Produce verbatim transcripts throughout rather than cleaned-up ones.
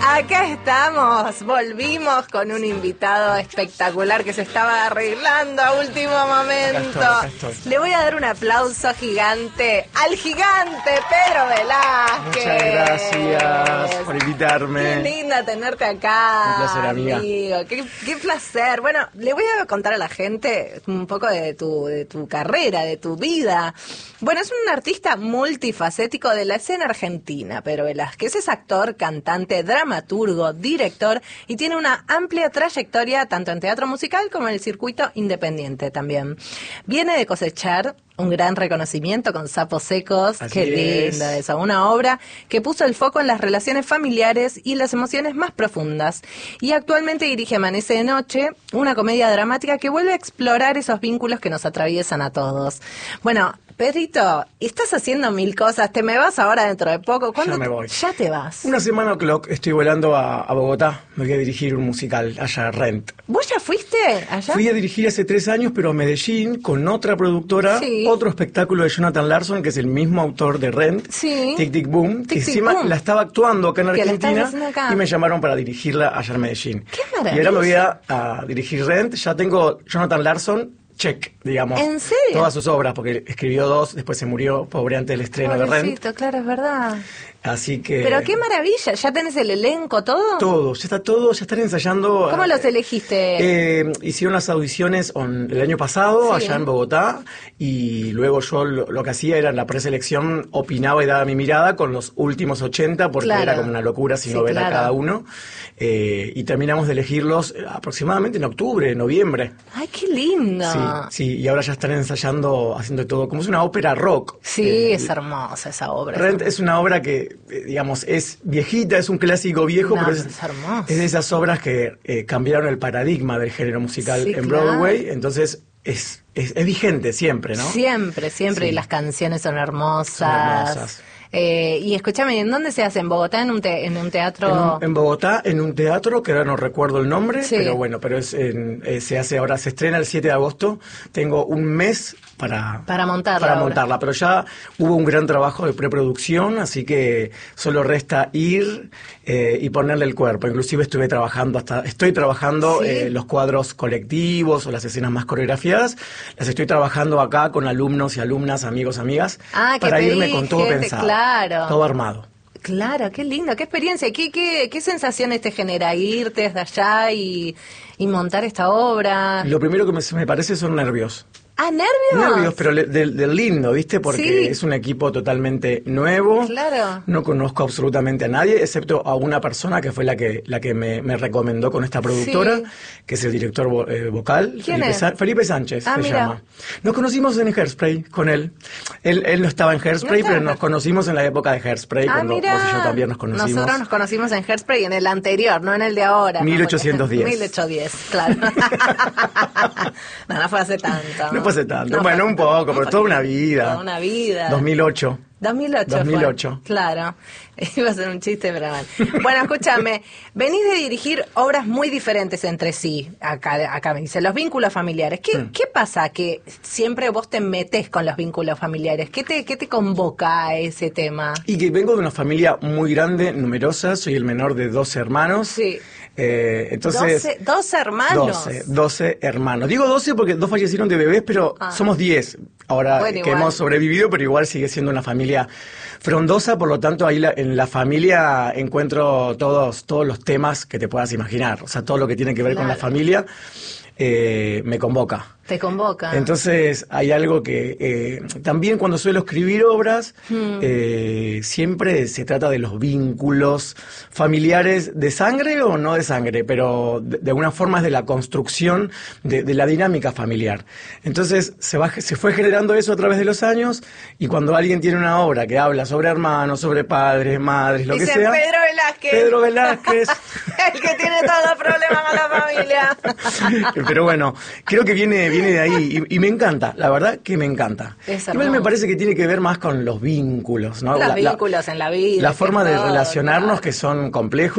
Acá estamos, volvimos con un invitado espectacular que se estaba arreglando a último momento. Acá estoy, acá estoy. Le voy a dar un aplauso gigante al gigante Pedro Velázquez. Muchas gracias por invitarme. Qué linda tenerte acá. Un placer, amiga. Amigo. Qué, qué placer. Bueno, le voy a contar a la gente un poco de tu, de tu carrera, de tu vida. Bueno, es un artista multifacético de la escena argentina, Pedro Velázquez. Es actor, cantante, dramaturgo, director y tiene una amplia trayectoria tanto en teatro musical como en el circuito independiente también. Viene de cosechar un gran reconocimiento con Sapos Secos. Así Qué es. linda esa, una obra que puso el foco en las relaciones familiares y las emociones más profundas. Y actualmente dirige Amanece de Noche, una comedia dramática que vuelve a explorar esos vínculos que nos atraviesan a todos. Bueno, Pedrito, estás haciendo mil cosas, te me vas ahora dentro de poco. ¿Cuándo Ya me voy. Ya te vas. Una semana o'clock estoy volando a, a Bogotá. Me voy a dirigir un musical allá, Rent. ¿Vos ya fuiste allá? Fui a dirigir hace tres años, pero a Medellín, con otra productora, Sí. otro espectáculo de Jonathan Larson, que es el mismo autor de Rent, Sí. Tic Tic Boom, Tic, que Tic, encima Boom. la estaba actuando acá en Que la estabas Argentina, haciendo acá. y me llamaron para dirigirla allá en Medellín. ¡Qué maravilla! Y ahora me voy a, a dirigir Rent. Ya tengo Jonathan Larson, check, digamos. ¿En serio? Todas sus obras, porque escribió dos, después se murió, pobre, antes del estreno de Rent. Pobrecito, claro, es verdad. Así que... Pero qué maravilla, ¿ya tenés el elenco, todo? Todo, ya está todo, ya están ensayando. ¿Cómo eh, los elegiste? Eh, hicieron las audiciones on- el año pasado, Sí. allá en Bogotá, y luego yo lo, lo que hacía era en la preselección, opinaba y daba mi mirada con los últimos ochenta, porque Claro. era como una locura si Sí, no ver claro. a cada uno. Eh, y terminamos de elegirlos aproximadamente en octubre, noviembre. Ay, qué lindo. Sí, sí, y ahora ya están ensayando, haciendo todo, como es una ópera rock. Sí, Eh, es hermosa esa obra. Rent es una obra que, eh, digamos, es viejita, es un clásico viejo, No, pero es es, hermosa. es de esas obras que eh, cambiaron el paradigma del género musical Sí, en claro. Broadway, entonces es, es, es vigente siempre, ¿no? Siempre, siempre, Sí. y las canciones son hermosas. Son hermosas. Eh, y escúchame, ¿en dónde se hace? ¿En Bogotá? ¿En un, te- en un teatro? En, un- en Bogotá, en un teatro, que ahora no recuerdo el nombre, Sí. pero bueno, pero es en- eh, se hace ahora, se estrena el siete de agosto, tengo un mes para, Para montarla para ahora. montarla, pero ya hubo un gran trabajo de preproducción, así que solo resta ir eh, y ponerle el cuerpo. Inclusive estuve trabajando hasta, estoy trabajando Sí. eh, los cuadros colectivos o las escenas más coreografiadas, las estoy trabajando acá con alumnos y alumnas, amigos, amigas, Ah, que para pedí irme con todo gente, pensado, claro. todo armado. Claro, qué lindo, qué experiencia, qué, qué, qué sensaciones te genera irte desde allá y, y montar esta obra. Lo primero que me, me parece son nervios. Ah, ¿nervios? Nervios, pero le- del, del lindo, ¿viste? Porque Sí. es un equipo totalmente nuevo. Claro. No conozco absolutamente a nadie, excepto a una persona que fue la que la que me, me recomendó con esta productora, Sí. que es el director vo- eh, vocal. ¿Quién Felipe, es? Sa- Felipe Sánchez Ah, se mira. llama. Nos conocimos en Hairspray con él. Él, él no estaba en Hairspray, ¿No estaba? pero nos conocimos en la época de Hairspray, Ah, cuando mira. vos y yo también nos conocimos. Nosotros nos conocimos en Hairspray, en el anterior, no en el de ahora. mil ochocientos diez. mil ochocientos diez, claro. no, no fue hace tanto. No fue hace tanto. No Bueno, fue- un poco, pero un toda una poquito, vida. Toda una vida. dos mil ocho. dos mil ocho. dos mil fue. ocho. Claro. Iba a ser un chiste, pero mal. Bueno, escúchame. Venís de dirigir obras muy diferentes entre sí. Acá, acá me dice, los vínculos familiares. ¿Qué, Mm. ¿Qué pasa que siempre vos te metés con los vínculos familiares? ¿Qué te, qué te convoca a ese tema? Y que vengo de una familia muy grande, numerosa, soy el menor de doce hermanos. Sí. Eh, entonces, doce, doce hermanos. doce, doce hermanos. Digo doce porque dos fallecieron de bebés, pero Ah. somos diez. Ahora Bueno, que igual. hemos sobrevivido, pero igual sigue siendo una familia frondosa, por lo tanto ahí la- en la familia encuentro todos, todos los temas que te puedas imaginar. O sea, todo lo que tiene que ver con la Claro. familia eh, me convoca. Te convoca. Entonces hay algo que eh, también cuando suelo escribir obras, Hmm. eh, siempre se trata de los vínculos familiares de sangre o no de sangre, pero de, de alguna forma es de la construcción de, de la dinámica familiar. Entonces se, va, se fue generando eso a través de los años y cuando alguien tiene una obra que habla sobre hermanos, sobre padres, madres, lo Dicen que sea... Pedro Velázquez. Pedro Velázquez. El que tiene todos los problemas con la familia. Pero bueno, creo que viene, viene de ahí y, y me encanta, la verdad que me encanta. Es Igual me hermoso. parece que tiene que ver más con los vínculos, ¿no? Los La- la- vínculos en la vida. La que forma de todo, relacionarnos claro. que son complejos,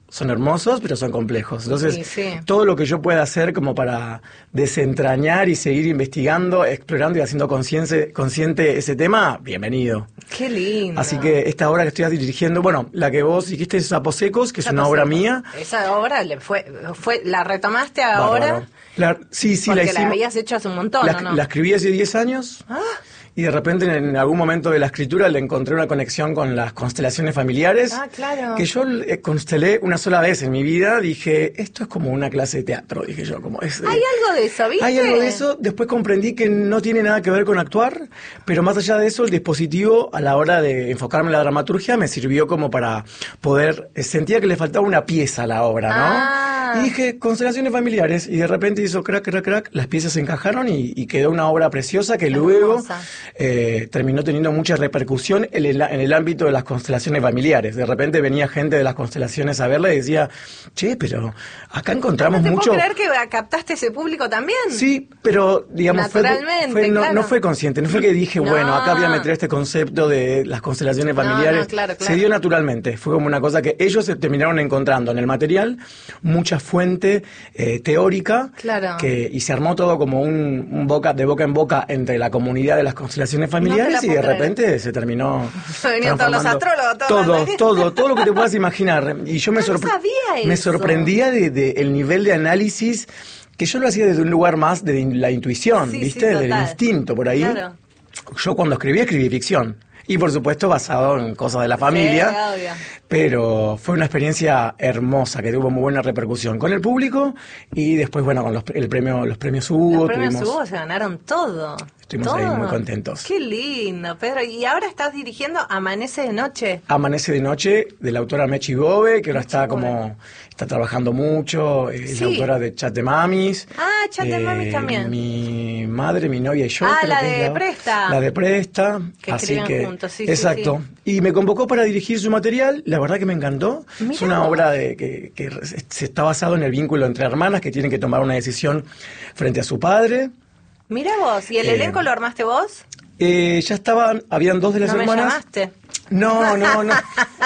son hermosos, pero son complejos. Entonces, Sí, sí. todo lo que yo pueda hacer como para desentrañar y seguir investigando, explorando y haciendo consciente, consciente ese tema, bienvenido. Qué lindo. Así que esta obra que estoy dirigiendo, bueno, la que vos dijiste es Sapos Secos, que es una obra mía. Esa obra le fue, fue, la retomaste ahora. Bárbaro. La- sí, sí, porque la hicimos. la habías hecho hace un montón, La, ¿o no? la escribí hace diez años. Ah, Y de repente en algún momento de la escritura le encontré una conexión con las constelaciones familiares. Ah, claro. Que yo eh, constelé una sola vez en mi vida. Dije, esto es como una clase de teatro, dije yo. Como es, eh, hay algo de eso, ¿viste? Hay algo de eso. Después comprendí que no tiene nada que ver con actuar, pero más allá de eso, el dispositivo a la hora de enfocarme en la dramaturgia me sirvió como para poder... eh, Sentía que le faltaba una pieza a la obra, ¿no? Ah. Y dije, constelaciones familiares. Y de repente hizo crack, crack, crack. Las piezas se encajaron y, y quedó una obra preciosa que luego... Hermosa. Eh, terminó teniendo mucha repercusión en el, en el ámbito de las constelaciones familiares. De repente venía gente de las constelaciones a verla y decía, che, pero acá encontramos ¿No te mucho... puedo creer que captaste ese público también? Sí, pero digamos, fue, Naturalmente, fue- no, claro. no fue consciente, no fue que dije, No. bueno, acá voy a meter este concepto de las constelaciones No, familiares. no, claro, claro. Se dio naturalmente, fue como una cosa que ellos se terminaron encontrando en el material, mucha fuente eh, teórica, Claro. que, y se armó todo como un, un boca de boca en boca entre la comunidad de las constelaciones familiares la y de puedo creer. repente se terminó Venían todos los transformando astrólogos, todos todo, los- todo, todo lo que te puedas imaginar. Y yo me, Ah, no sorpre- sabía me eso. sorprendía de, de el nivel de análisis que yo lo hacía desde un lugar más de la intuición, Sí, ¿viste? sí, Del total. instinto por ahí. Claro. Yo cuando escribí, escribí ficción. Y por supuesto basado en cosas de la familia. Sí, obvio. Pero fue una experiencia hermosa que tuvo muy buena repercusión con el público y después, bueno, con los, el premio, los premios Hugo. Los premios tuvimos- Hugo se ganaron todo. Estuvimos todo. ahí muy contentos. Qué lindo, Pedro. Y ahora estás dirigiendo Amanece de Noche. Amanece de Noche, de la autora Mechi Bove, que ahora está Bove. como, está trabajando mucho, es Sí. la autora de Chat de Mamis. Ah, Chat de Mamis también. Mi madre, mi novia y yo. Ah, creo la que es de Presta. La de Presta. Que así escriben que, juntos, sí, sí, exacto. Y me convocó para dirigir su material, la verdad que me encantó. Mirá es una vos. obra de, que, que se está basado en el vínculo entre hermanas que tienen que tomar una decisión frente a su padre. Mira vos, ¿y el Eh, elenco lo armaste vos? Eh, ya estaban, habían dos de las ¿No me hermanas. llamaste? No, no, no.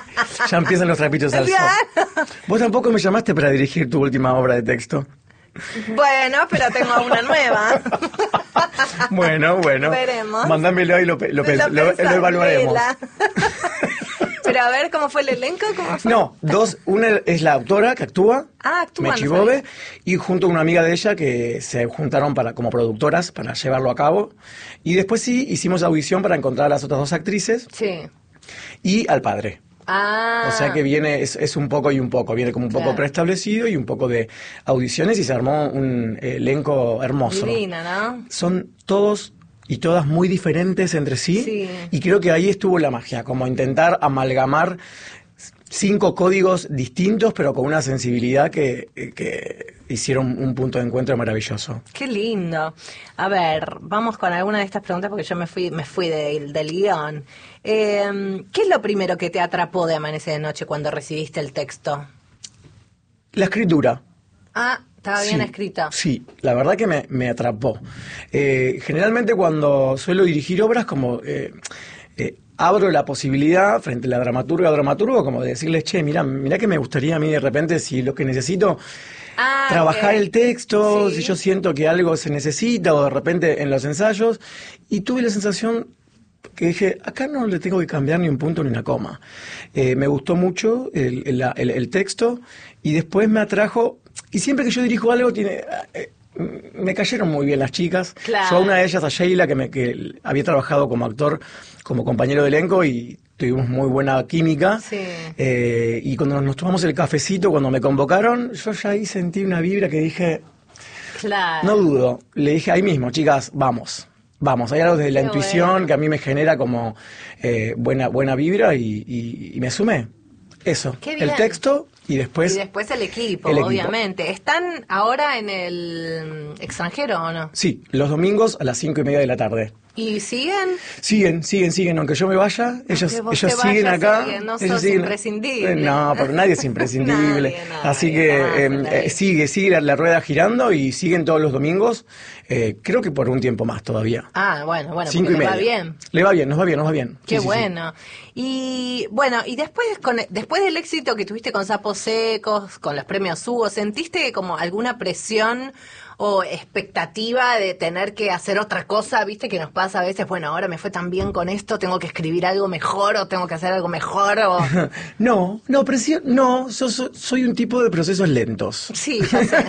Ya empiezan los trapitos al sol. Claro. Vos tampoco me llamaste para dirigir tu última obra de texto. Bueno, pero tengo una nueva. Bueno, bueno. Veremos. Mándamelo y lo, pe- lo, pe- Lo lo- lo pensaré, evaluaremos. la- Pero a ver, ¿cómo fue el elenco? ¿Cómo fue? No, dos, una es la autora que actúa, Ah, actúa, Mechi no Bove, sabía. y junto a una amiga de ella que se juntaron para como productoras para llevarlo a cabo. Y después sí hicimos audición para encontrar a las otras dos actrices Sí. y al padre. Ah. O sea que viene, es, es un poco y un poco, viene como un poco Claro. preestablecido y un poco de audiciones y se armó un elenco hermoso. Divina, ¿no? Son todos y todas muy diferentes entre sí, Sí. y creo que ahí estuvo la magia, como intentar amalgamar cinco códigos distintos pero con una sensibilidad que, que hicieron un punto de encuentro maravilloso. Qué lindo. A ver, vamos con alguna de estas preguntas porque yo me fui, me fui del, del guión. Eh, ¿Qué es lo primero que te atrapó de Amanece de Noche cuando recibiste el texto? La escritura. Ah, estaba bien Sí, escrito. Sí, la verdad que me, me atrapó. Eh, generalmente cuando suelo dirigir obras, como eh, eh, abro la posibilidad frente a la dramaturga o dramaturgo, como de decirles, che, mira, mira que me gustaría a mí de repente, si lo que necesito, Ah, trabajar ok. el texto, Sí. si yo siento que algo se necesita, o de repente en los ensayos, y tuve la sensación que dije, acá no le tengo que cambiar ni un punto ni una coma. Eh, me gustó mucho el, el- el- el texto, y después me atrajo, y siempre que yo dirijo algo, tiene... eh, me cayeron muy bien las chicas. Claro. Yo a una de ellas, a Sheila, que, me, que había trabajado como actor, como compañero de elenco, y tuvimos muy buena química. Sí. Eh, y cuando nos tomamos el cafecito, cuando me convocaron, yo ya ahí sentí una vibra que dije, Claro. no dudo. Le dije ahí mismo, chicas, vamos. Vamos, hay algo de la Qué intuición bueno. que a mí me genera como eh, buena, buena vibra y, y- y me sumé. Eso, Qué bien. el texto y después... Y después el equipo, el equipo. obviamente. ¿Están ahora en el extranjero o no? Sí, los domingos a las cinco y media de la tarde. ¿Y siguen? Siguen, siguen, siguen, aunque yo me vaya, ellos, Aunque vos ellos te siguen vayas, acá. siguen, no ellos sos siguen- imprescindible. No, pero nadie es imprescindible. Nadie, Así nadie, que jamás eh, en la vida. eh, sigue, sigue la, la rueda girando y siguen todos los domingos. Eh, creo que por un tiempo más todavía. Ah, bueno, bueno, Cinco porque y le media. va bien. Le va bien, nos va bien, nos va bien. Qué Sí, sí, sí. bueno. Y bueno, y después con después del éxito que tuviste con Sapos Secos, con los premios Hugo, ¿sentiste como alguna presión o expectativa de tener que hacer otra cosa? ¿Viste que nos pasa a veces? Bueno, ahora me fue tan bien con esto, tengo que escribir algo mejor o tengo que hacer algo mejor o... No, no, presión, no, yo so- soy un tipo de procesos lentos. Sí, ya sé.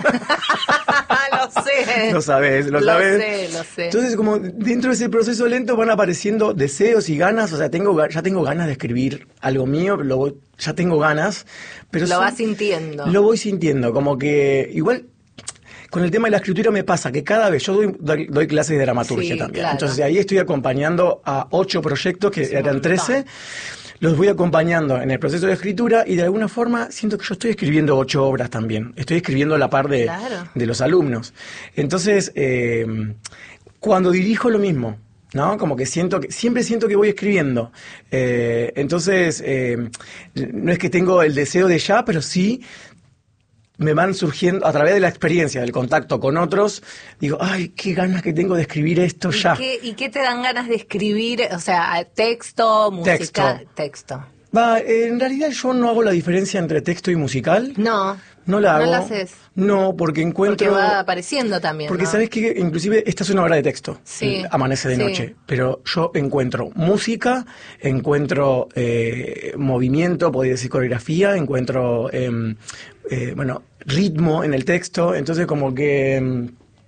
Lo sé. Lo sabes, lo, Lo sabes. sé, lo sé. Entonces, como dentro de ese proceso lento van apareciendo deseos y ganas, o sea, tengo ga- ya tengo ganas de escribir algo mío, lo voy- ya tengo ganas, pero Lo son- vas sintiendo. Lo voy sintiendo, como que igual con el tema de la escritura me pasa que cada vez yo doy, doy, doy clases de dramaturgia Sí, también. claro. Entonces ahí estoy acompañando a ocho proyectos que Es un eran montón. trece. Los voy acompañando en el proceso de escritura y de alguna forma siento que yo estoy escribiendo ocho obras también. Estoy escribiendo a la par de, Claro. de los alumnos. Entonces, eh, cuando dirijo lo mismo, ¿no? Como que siento que, siempre siento que voy escribiendo. Eh, entonces, eh, no es que tengo el deseo de ya, pero sí me van surgiendo a través de la experiencia, del contacto con otros, digo, ay, qué ganas que tengo de escribir esto ¿Y ya. qué, ¿Y qué te dan ganas de escribir? O sea, texto, música, Texto. texto. Va, en realidad yo no hago la diferencia entre texto y musical. No. No la hago. No la haces. No, porque encuentro... Porque va apareciendo también, Porque ¿no? sabes que inclusive esta es una obra de texto, Sí, Amanece de sí. noche, pero yo encuentro música, encuentro eh, movimiento, podría decir coreografía, encuentro eh, eh, bueno, ritmo en el texto, entonces como que eh,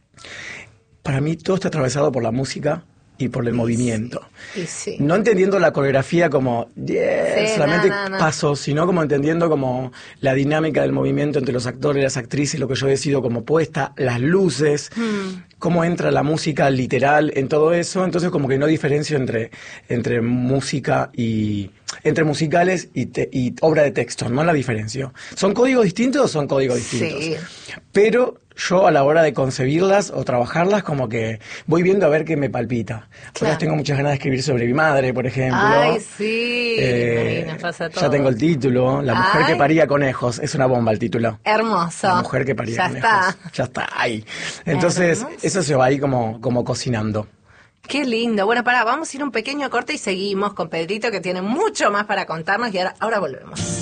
para mí todo está atravesado por la música y por el movimiento. Y sí. No entendiendo la coreografía como yeah, Sí, solamente no, no, no. pasos, sino como entendiendo como la dinámica del movimiento entre los actores y las actrices, lo que yo decido como puesta, las luces, Hmm. cómo entra la música literal en todo eso. Entonces como que no diferencio entre, entre música y... entre musicales y, te- y obra de texto, no la diferencio. ¿Son códigos distintos o son códigos distintos? Sí. Pero yo a la hora de concebirlas o trabajarlas como que voy viendo a ver qué me palpita. Claro. Ahora tengo muchas ganas de escribir sobre mi madre, por ejemplo. Ay, sí. Eh, Ahí nos pasa todo. ya tengo el título, La mujer Ay. que paría conejos. Es una bomba el título. Hermoso. La mujer que paría Ya conejos. está. Ya está, ahí. Entonces, Hermoso. eso se va ahí como, como cocinando. Qué lindo. Bueno, pará, vamos a ir un pequeño corte y seguimos con Pedrito, que tiene mucho más para contarnos, y ahora, ahora volvemos.